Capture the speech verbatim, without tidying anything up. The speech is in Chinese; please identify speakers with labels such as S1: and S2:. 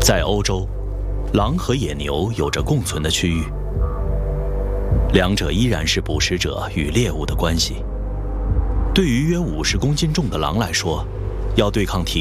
S1: 在欧洲，狼和野牛有着共存的区域，两者依然是捕食者与猎物的关系。对于约五十公斤重的狼来说，要对抗体